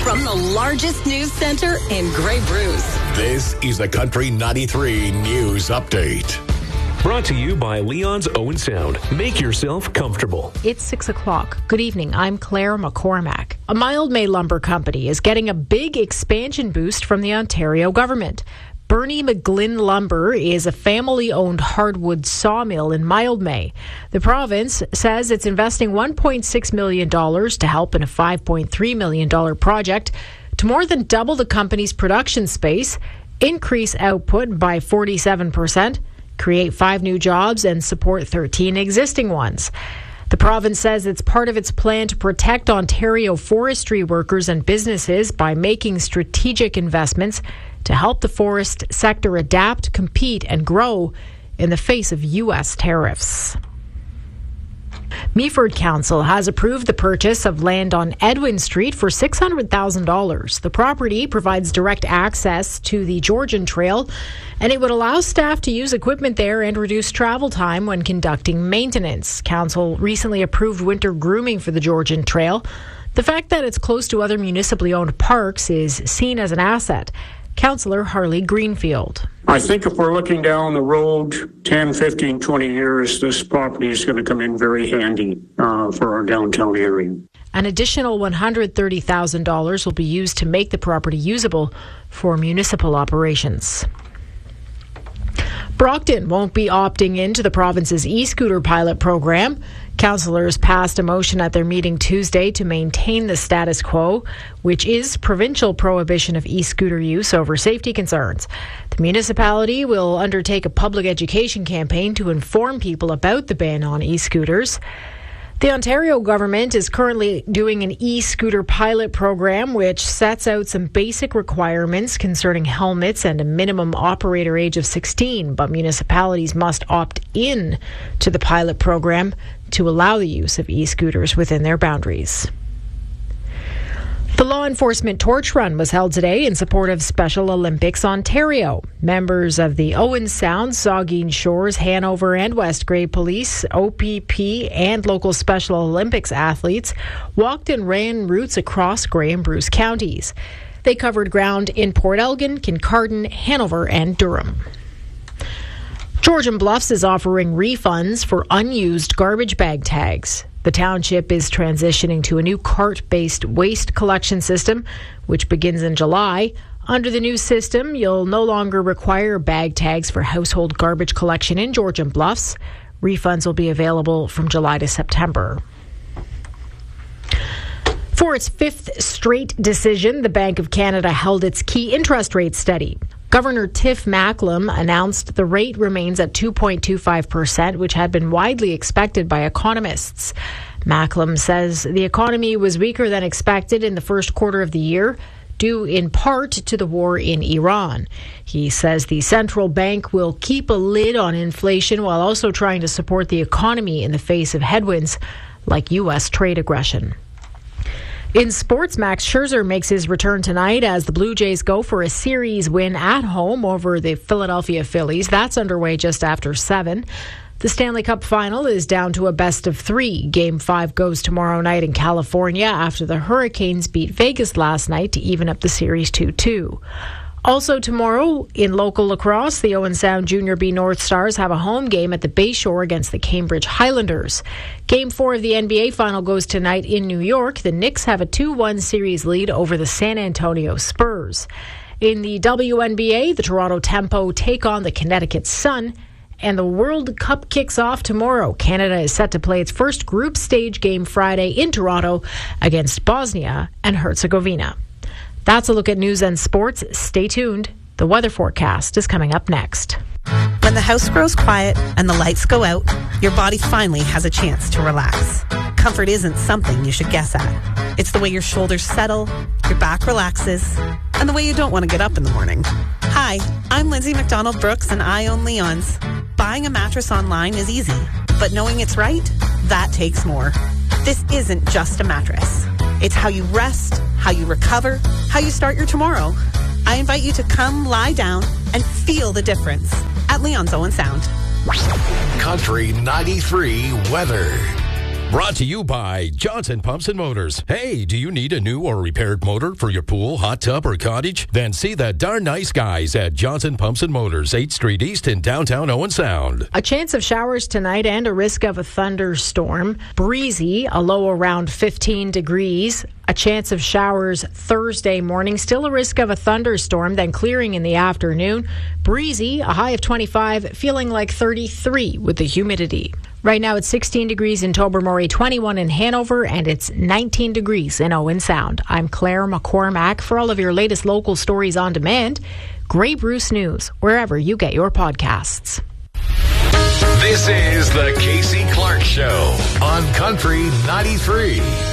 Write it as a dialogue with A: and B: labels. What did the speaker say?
A: From the largest news center in Grey Bruce.
B: This is the Country 93 News Update.
C: Brought to you by Leon's Owen Sound. Make yourself comfortable.
D: It's 6 o'clock. Good evening. I'm Claire McCormack. A Mildmay Lumber Company is getting a big expansion boost from the Ontario government. Bernie McGlynn Lumber is a family-owned hardwood sawmill in Mildmay. The province says it's investing $1.6 million to help in a $5.3 million project to more than double the company's production space, increase output by 47%, create 5 new jobs, and support 13 existing ones. The province says it's part of its plan to protect Ontario forestry workers and businesses by making strategic investments to help the forest sector adapt, compete, and grow in the face of U.S. tariffs. Meaford Council has approved the purchase of land on Edwin Street for $600,000. The property provides direct access to the Georgian Trail, and it would allow staff to use equipment there and reduce travel time when conducting maintenance. Council recently approved winter grooming for the Georgian Trail. The fact that it's close to other municipally owned parks is seen as an asset. Councillor Harley Greenfield.
E: I think if we're looking down the road 10, 15, 20 years, this property is going to come in very handy for our downtown area.
D: An additional $130,000 will be used to make the property usable for municipal operations. Brockton won't be opting into the province's e-scooter pilot program. Councillors passed a motion at their meeting Tuesday to maintain the status quo, which is provincial prohibition of e-scooter use over safety concerns. The municipality will undertake a public education campaign to inform people about the ban on e-scooters. The Ontario government is currently doing an e-scooter pilot program which sets out some basic requirements concerning helmets and a minimum operator age of 16, but municipalities must opt in to the pilot program to allow the use of e-scooters within their boundaries. The law enforcement torch run was held today in support of Special Olympics Ontario. Members of the Owen Sound, Saugeen Shores, Hanover and West Grey Police, OPP and local Special Olympics athletes walked and ran routes across Grey and Bruce counties. They covered ground in Port Elgin, Kincardine, Hanover and Durham. Georgian Bluffs is offering refunds for unused garbage bag tags. The township is transitioning to a new cart-based waste collection system, which begins in July. Under the new system, you'll no longer require bag tags for household garbage collection in Georgian Bluffs. Refunds will be available from July to September. For its 5th straight decision, the Bank of Canada held its key interest rate steady. Governor Tiff Macklem announced the rate remains at 2.25%, which had been widely expected by economists. Macklem says the economy was weaker than expected in the first quarter of the year, due in part to the war in Iran. He says the central bank will keep a lid on inflation while also trying to support the economy in the face of headwinds like U.S. trade aggression. In sports, Max Scherzer makes his return tonight as the Blue Jays go for a series win at home over the Philadelphia Phillies. That's underway just after 7. The Stanley Cup final is down to a best of 3. Game 5 goes tomorrow night in California after the Hurricanes beat Vegas last night to even up the series 2-2. Also tomorrow, in local lacrosse, the Owen Sound Junior B North Stars have a home game at the Bayshore against the Cambridge Highlanders. Game 4 of the NBA final goes tonight in New York. The Knicks have a 2-1 series lead over the San Antonio Spurs. In the WNBA, the Toronto Tempo take on the Connecticut Sun, and the World Cup kicks off tomorrow. Canada is set to play its first group stage game Friday in Toronto against Bosnia and Herzegovina. That's a look at news and sports. Stay tuned. The weather forecast is coming up next.
F: When the house grows quiet and the lights go out, your body finally has a chance to relax. Comfort isn't something you should guess at. It's the way your shoulders settle, your back relaxes, and the way you don't want to get up in the morning. Hi, I'm Lindsay McDonald Brooks and I own Leon's. Buying a mattress online is easy, but knowing it's right, that takes more. This isn't just a mattress. It's how you rest, how you recover, how you start your tomorrow. I invite you to come lie down and feel the difference at Leon's Owen Sound.
B: Country 93 weather.
G: Brought to you by Johnson Pumps and Motors. Hey, do you need a new or repaired motor for your pool, hot tub, or cottage? Then see the darn nice guys at Johnson Pumps and Motors, 8th Street East in downtown Owen Sound.
D: A chance of showers tonight and a risk of a thunderstorm. Breezy, a low around 15 degrees. A chance of showers Thursday morning. Still a risk of a thunderstorm, then clearing in the afternoon. Breezy, a high of 25, feeling like 33 with the humidity. Right now it's 16 degrees in Tobermory, 21 in Hanover, and it's 19 degrees in Owen Sound. I'm Claire McCormack. For all of your latest local stories on demand, Grey Bruce News, wherever you get your podcasts.
B: This is the Casey Clark Show on Country 93.